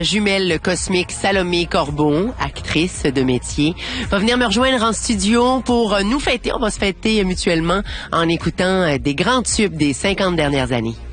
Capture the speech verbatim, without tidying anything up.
Jumelle cosmique Salomé Corbeau, actrice de métier, va venir me rejoindre en studio pour nous fêter. On va se fêter mutuellement en écoutant des grands tubes des cinquante dernières années.